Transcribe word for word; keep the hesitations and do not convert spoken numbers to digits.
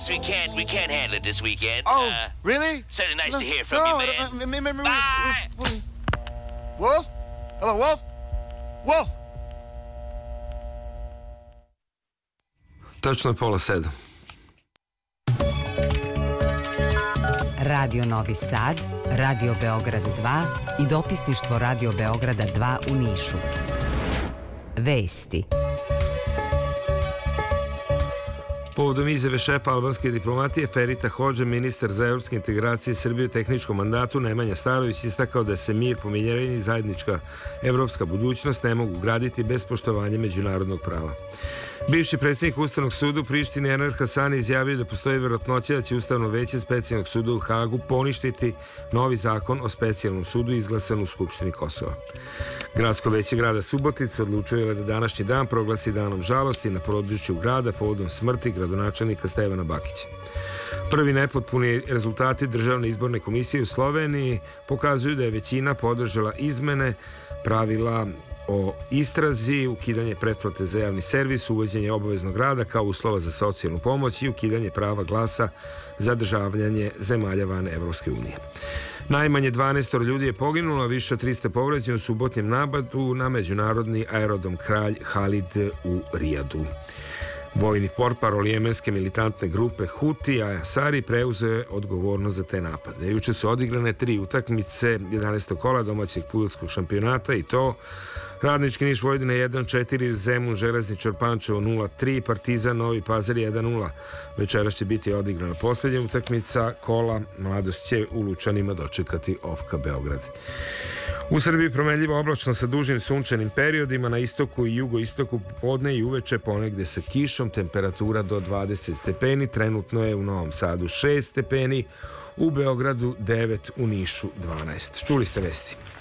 We can't, we can't handle it this weekend. Oh, uh, really? Certainly nice no, to hear from no, you, man. No, remember Bye. Wolf? Wolf? Hello, Wolf? Wolf? Tačno je pola sedam. Radio Novi Sad, Radio Beograd dva i dopisništvo Radio Beograda dva u Nišu. Vesti. Povodom izjave šefa albanske diplomatije Ferita Hodže, ministar za evropske integracije Srbije u tehničkom mandatu Nemanja Starović istakao da se mir, pomirenje i zajednička evropska budućnost ne mogu graditi bez poštovanja međunarodnog prava. Bivši predsjednik Ustavnog suda u Prištini Enver Hasani izjavio da postoji verovatnoća da će Ustavno veće specijalnog suda u Hagu poništiti novi zakon o specijalnom sudu izglasan u Skupštini Kosova. Gradsko veće grada Subotica odlučilo je da današnji dan proglasi danom žalosti na području grada povodom smrti gradonačelnika Stevana Bakića. Prvi nepotpuni rezultati Državne izborne komisije u Sloveniji pokazuju da je većina podržala izmene pravila o istrazi, ukidanje pretplate za javni servis, uvođenje obaveznog rada kao uslova za socijalnu pomoć i ukidanje prava glasa za državljanje zemalja van Evropske unije. Najmanje dvanaest ljudi je poginulo, a više od trista povređeno u subotnjem napadu na međunarodni aerodrom Kralj Halid u Rijadu. Vojni portparol jemenske militantne grupe Huti Asari preuzeo je odgovornost za te napade. Juče su odigrane tri utakmice jedanaestog kola domaćeg fudbalskog šampionata i to Radnički Niš Vojvodina jedan četiri, Zemun Železničar Pančevo nula tri, Partizan Novi Pazar jedan nula. Večeras će biti odigrana posljednja utakmica kola, Mladost će u Lučanima dočekati Ofka Beograd. U Srbiji promenljivo oblačno sa dužim sunčanim periodima, na istoku i jugoistoku podne i uveče ponegde sa kišom, temperatura do dvadeset stepeni, trenutno je u Novom Sadu šest stepeni, u Beogradu devet, u Nišu dvanaest. Čuli ste vesti.